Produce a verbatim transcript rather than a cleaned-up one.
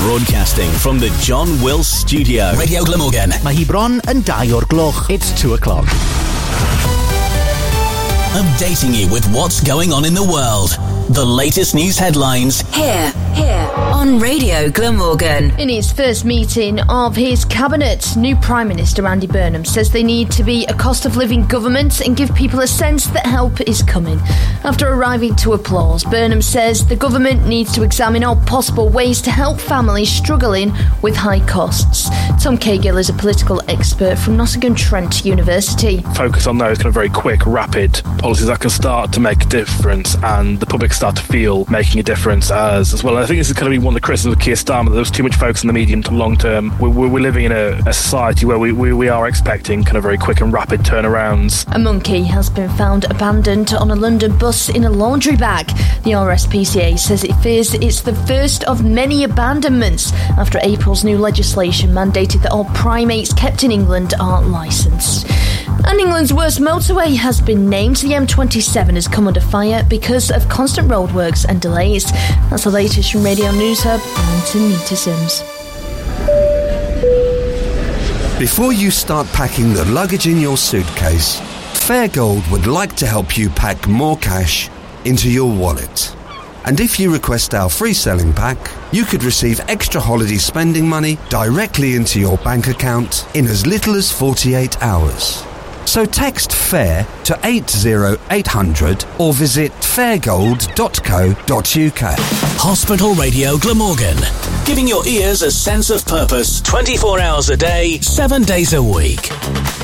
Broadcasting from the John Wills Studio. Radio Glamorgan. Mae hi bron yn dau o'r gloch. It's two o'clock. Updating you with what's going on in the world. The latest news headlines. Here, here, on Radio Glamorgan. In his first meeting of his cabinet, new Prime Minister Andy Burnham says they need to be a cost-of-living government and give people a sense that help is coming. After arriving to applause, Burnham says the government needs to examine all possible ways to help families struggling with high costs. Tom Cahill is a political expert from Nottingham-Trent University. Focus on those kind of very quick, rapid policies that can start to make a difference, and the public start to feel making a difference as as well. And I think this is going to be one of the criticisms of Keir Starmer, that there was too much focus on the medium to long term. We're, we're living in a, a society where we, we, we are expecting kind of very quick and rapid turnarounds. A monkey has been found abandoned on a London bus in a laundry bag. The R S P C A says it fears it's the first of many abandonments after April's new legislation mandated that all primates kept in England are licensed. And England's worst motorway has been named. The M twenty-seven has come under fire because of constant roadworks and delays. That's the latest from Radio News Hub. I'm Tanita Sims. Before you start packing the luggage in your suitcase, Fairgold would like to help you pack more cash into your wallet. And if you request our free selling pack, you could receive extra holiday spending money directly into your bank account in as little as forty-eight hours. So text FAIR to eight oh eight hundred or visit fairgold dot co dot uk. Hospital Radio Glamorgan. Giving your ears a sense of purpose twenty-four hours a day, seven days a week.